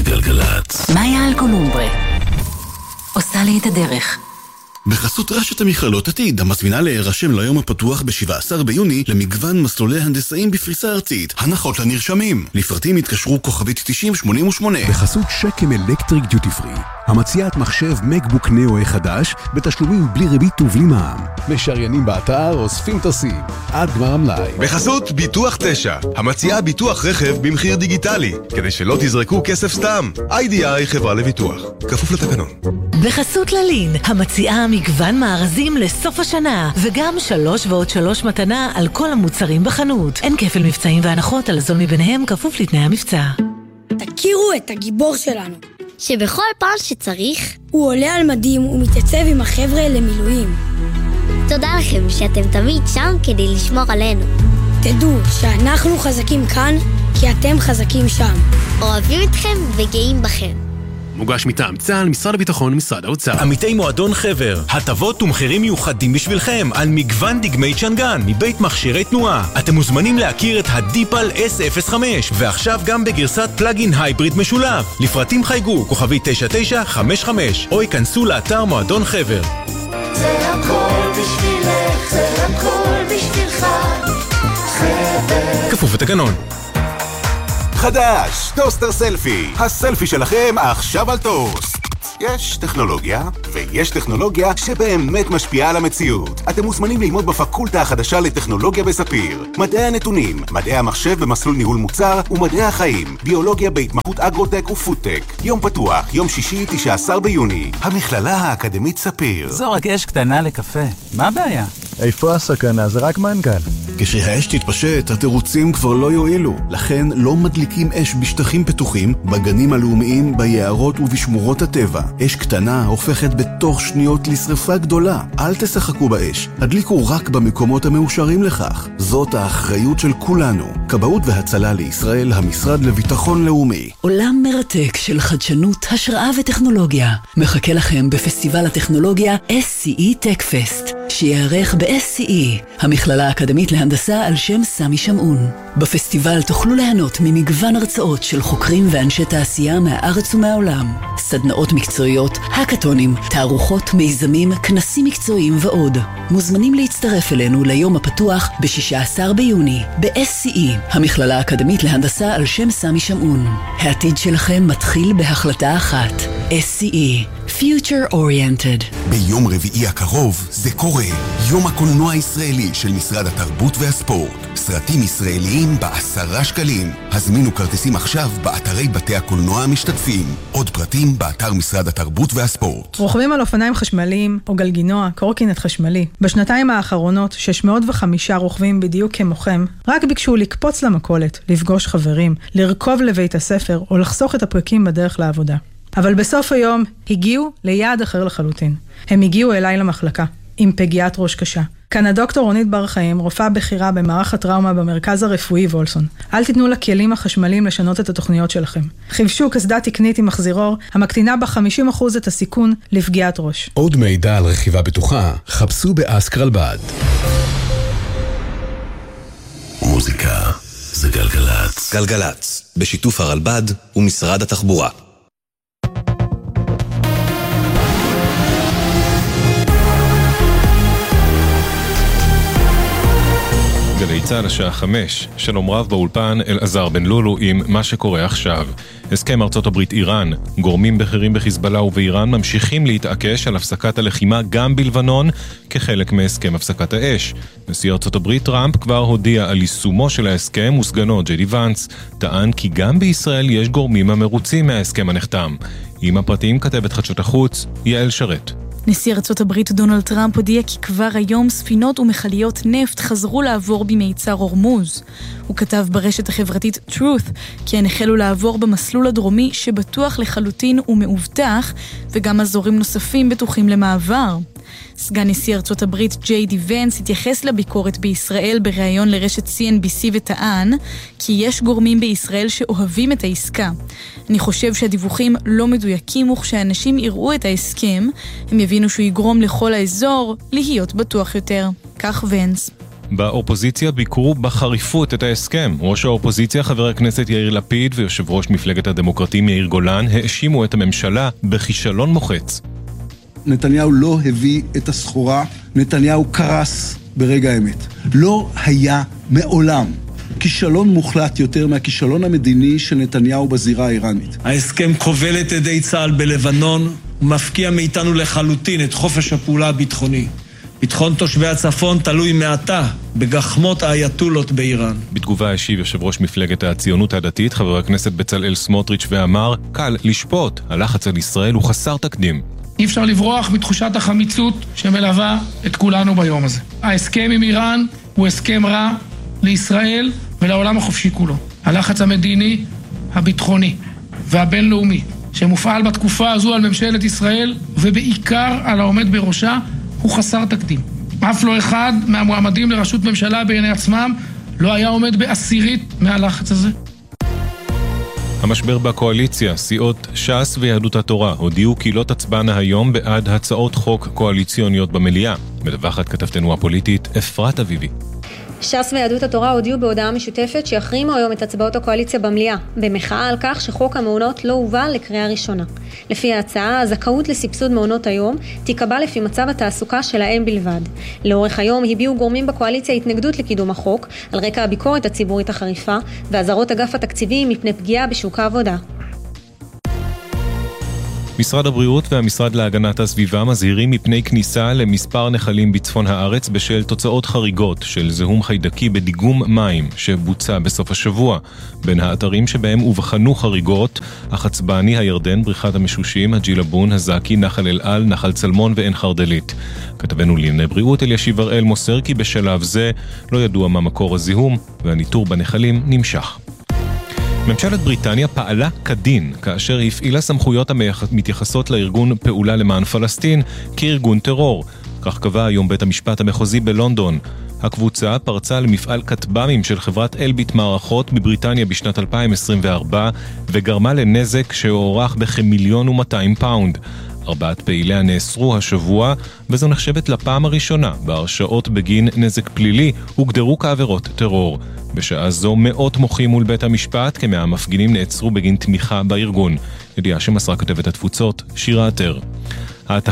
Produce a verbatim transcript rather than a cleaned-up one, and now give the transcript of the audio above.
גלגלת. מאיה אלקולומברה עושה לי את הדרך. בחסות רשת המכללות עתיד, המזמינה להירשם ליום הפתוח ב-שבעה עשר ביוני למגוון מסלולי הנדסאים בפריסה ארצית. הנחות לנרשמים. לפרטים התקשרו כוכבית תשעים שמונים ושמונה. בחסות שקם אלקטריק דיוטי פרי, המציעת מחשב מקבוק נאו חדש בתשלומים בלי ריבית ובלי מע"מ. משריינים באתר, אוספים טסים עד גמר המלאי. בחסות ביטוח תשע, המציעה ביטוח רכב במחיר דיגיטלי, כדי שלא תזרקו כסף סתם. איי די איי חברה לביטוח, כפוף לתקנון. בחסות ללין, המציעה מגוון מארזים לסוף השנה, וגם שלוש ועוד שלוש מתנה על כל המוצרים בחנות. אין כפל מבצעים והנחות על זול מביניהם, כפוף לתנאי המבצע. תכירו את הגיבור שלנו, שבכל פעם שצריך הוא עולה על מדים ומתייצב עם החבר'ה למילואים. תודה לכם שאתם תמיד שם כדי לשמור עלינו. תדעו שאנחנו חזקים כאן כי אתם חזקים שם. אוהבים אתכם וגאים בכם. מוגש מטעם צה"ל, משרד הביטחון ומשרד האוצר. עמיתי מועדון חבר, הטבות ומחירים מיוחדים בשבילכם על מגוון דגמי צ'נגן מבית מכשירי תנועה. אתם מוזמנים להכיר את הדיפל אס אפס חמש, ועכשיו גם בגרסת פלאגין הייבריד משולב. לפרטים חייגו כוכבי תשע תשע חמש חמש או ייכנסו לאתר מועדון חבר. זה הכל בשבילך, זה הכל בשבילך, חבר. כפוף לתקנון. חדש, טוסטר סלפי. הסלפי שלכם עכשיו על טוסט. יש טכנולוגיה, ויש טכנולוגיה שבאמת משפיעה על המציאות. אתם מוזמנים ללמוד בפקולטה החדשה לטכנולוגיה בספיר. מדעי הנתונים, מדעי המחשב במסלול ניהול מוצר, ומדעי החיים, ביולוגיה בהתמחות אגרוטק ופודטק. יום פתוח, יום שישי, תשעה עשר ביוני. המכללה האקדמית ספיר. זו רק אש קטנה לקפה. מה הבעיה? איפה הסכנה? זה רק מנגל. כשהאש תתפשט, התירוצים כבר לא יועילו. לכן לא מדליקים אש בשטחים פתוחים, בגנים הלאומיים, ביערות ובשמורות הטבע. אש קטנה הופכת בתוך שניות לשריפה גדולה. אל תשחקו באש. הדליקו רק במקומות המאושרים לכך. זאת האחריות של כולנו. כבאות והצלה לישראל, המשרד לביטחון לאומי. עולם מרתק של חדשנות, השראה וטכנולוגיה. מחכה לכם בפסטיבל הטכנולוגיה אס סי אי Tech Fest, שיערך ב-אס סי אי, המכללה האקדמית להנדסה על שם סמי שמעון. בפסטיבל תוכלו ליהנות ממגוון הרצאות של חוקרים ואנשי תעשייה מהארץ ומהעולם. סדנאות מקצועיות, הקטונים, תערוכות, מיזמים, כנסים מקצועיים ועוד. מוזמנים להצטרף אלינו ליום הפתוח ב-שישה עשר ביוני, ב-אס סי אי, המכללה האקדמית להנדסה על שם סמי שמעון. העתיד שלכם מתחיל בהחלטה אחת. אס סי אי, Future Oriented. ביום רביעי הקרוב זה קורה. יום הקולנוע הישראלי של משרד התרבות והספורט. סרטים ישראליים בעשרה שקלים. הזמינו כרטיסים עכשיו באתרי בתי הקולנוע המשתתפים. עוד פרטים באתר משרד התרבות והספורט. רוכבים על אופניים חשמליים או גלגינוע, קורקינט חשמלי. בשנתיים האחרונות שש מאות וחמישה רוכבים בדיוק כמוכם רק ביקשו לקפוץ למכולת, לפגוש חברים, לרכוב לבית הספר או לחסוך את הפרקים בדרך לעבודה. אבל בסוף היום הגיעו ליעד אחר לחלוטין. הם הגיעו אליי למחלקה, עם פגיעת ראש קשה. כאן הדוקטור רונית בר חיים, רופאה בכירה במערך הטראומה במרכז הרפואי וולסון. אל תיתנו לכלים החשמליים לשנות את התוכניות שלכם. חיבשו קסדה תקנית עם מחזירור, המקטינה ב-חמישים אחוז את הסיכון לפגיעת ראש. עוד מידע על רכיבה בטוחה, חפשו באסק רלב"ד. מוזיקה זה גלגלץ. גלגלץ, בשיתוף הרלב"ד ומשרד התחבורה. גלי צה"ל השעה חמש, שלום רב באולפן אלעזר בן לולו עם מה שקורה עכשיו. הסכם ארצות הברית איראן, גורמים בכירים בחיזבאללה ובאיראן ממשיכים להתעקש על הפסקת הלחימה גם בלבנון כחלק מהסכם הפסקת האש. נשיא ארצות הברית טראמפ כבר הודיע על יישומו של ההסכם, וסגנו ג'יי די ונס טען כי גם בישראל יש גורמים המרוצים מההסכם הנחתם. עם הפרטים כתבת חדשות החוץ יעל שרת. נשיא ארצות הברית דונלד טראמפ הודיע כי כבר היום ספינות ומכליות נפט חזרו לעבור במיצר הורמוז. הוא כתב ברשת החברתית Truth כי הן החלו לעבור במסלול הדרומי שבטוח לחלוטין ומאובטח, וגם אזורים נוספים בטוחים למעבר. סגן נשיא ארצות הברית ג'יי די ונס התייחס לביקורת בישראל בריאיון לרשת סי אן בי סי וטען כי יש גורמים בישראל שאוהבים את העסקה. אני חושב שהדיווחים לא מדויקים, וכשאנשים יראו את ההסכם הם יבינו שהוא יגרום לכל האזור להיות בטוח יותר. כך ונס. באופוזיציה ביקרו בחריפות את ההסכם. ראש האופוזיציה חבר הכנסת יאיר לפיד ויושב ראש מפלגת הדמוקרטים יאיר גולן האשימו את הממשלה בכישלון מוחץ. נתניהו לא הביא את הסחורה, נתניהו קרס ברגע האמת. לא היה מעולם כישלון מוחלט יותר מהכישלון המדיני של נתניהו בזירה האיראנית. ההסכם כובל את ידי צה"ל בלבנון ומפקיע מאיתנו לחלוטין את חופש הפעולה הביטחוני. ביטחון תושבי הצפון תלוי מעתה בגחמות האייתולות באיראן. בתגובה השיב יושב ראש מפלגת הציונות הדתית חבר הכנסת בצלאל סמוטריץ' ואמר, קל לשפוט, הלחץ על ישראל הוא חסר תקדים. אי אפשר לברוח מתחושת החמיצות שמלווה את כולנו ביום הזה. ההסכם עם איראן הוא הסכם רע לישראל ולעולם החופשי כולו. הלחץ המדיני, הביטחוני והבינלאומי שמופעל בתקופה הזו על ממשלת ישראל ובעיקר על העומד בראשה הוא חסר תקדים. אף לא אחד מהמועמדים לראשות ממשלה בעיני עצמם לא היה עומד בעשירית מהלחץ הזה. המשבר בקואליציה, סיעות ש"ס ויהדות התורה הודיעו כי לא תצבענה היום בעד הצעות חוק קואליציוניות במליאה. מדווחת כתבתנו הפוליטית אפרת אביבי. ש"ס ויהדות התורה הודיעו בהודעה משותפת שיחרימו היום את הצבעות הקואליציה במליאה, במחאה על כך שחוק המעונות לא הובא לקריאה ראשונה. לפי ההצעה, הזכאות לסבסוד מעונות היום תיקבע לפי מצב התעסוקה של האם בלבד. לאורך היום הביעו גורמים בקואליציה התנגדות לקידום החוק, על רקע הביקורת הציבורית החריפה, והזהרות אגף התקציבים מפני פגיעה בשוק העבודה. משרד הבריאות והמשרד להגנת הסביבה מזהירים מפני כניסה למספר נחלים בצפון הארץ בשל תוצאות חריגות של זיהום חיידקי בדיגום מים שבוצע בסוף השבוע. בין האתרים שבהם הובחנו חריגות, החצבני, הירדן, בריכת המשושים, הג'ילבון, הזקי, נחל אל-על, נחל צלמון ועין חרדלית. כתבנו לענייני בריאות אלישיב הראל מוסר כי בשלב זה לא ידוע מה מקור הזיהום והניטור בנחלים נמשך. ממשלת בריטניה פעלה כדין כאשר הפעילה סמכויות המתייחסות לארגון פעולה למען פלסטין כארגון טרור. כך קבע היום בית המשפט המחוזי בלונדון. הקבוצה פרצה למפעל כטב"מים של חברת אלביט מערכות בבריטניה בשנת אלפיים עשרים וארבע וגרמה לנזק שהוערך בכמיליון ומאתיים פאונד. ארבעת פעיליה נאסרו השבוע, וזו נחשבת לפעם הראשונה בהרשעות בגין נזק פלילי הוגדרו כעבירות טרור. בשעה זו מאות מוחים מול בית המשפט, כמאה מפגינים נעצרו בגין תמיכה בארגון. ידיעה שמסרה כתבת התפוצות שירה עטר.